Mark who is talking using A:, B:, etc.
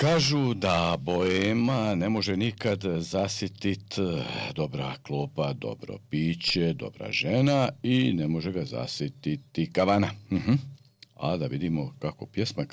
A: Kažu da boema ne može nikad zasjetit dobra klopa, dobro piće, dobra žena i ne može ga zasjetiti kavana. A da vidimo kako pjesma